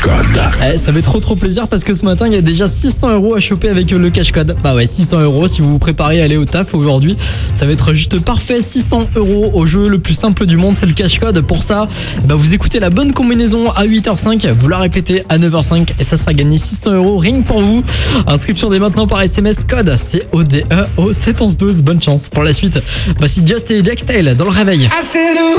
Code. Ça fait trop plaisir parce que ce matin il y a déjà 600 € à choper avec le cash code. Bah ouais, 600 € si vous vous préparez à aller au taf aujourd'hui. Ça va être juste parfait. 600 € au jeu le plus simple du monde, c'est le cash code. Pour ça, vous écoutez la bonne combinaison à 8h05, vous la répétez à 9h05 et ça sera gagné 600 € rien que pour vous. Inscription dès maintenant par SMS code CODE au 71112. Bonne chance pour la suite. Voici Just et Jack Style dans le réveil.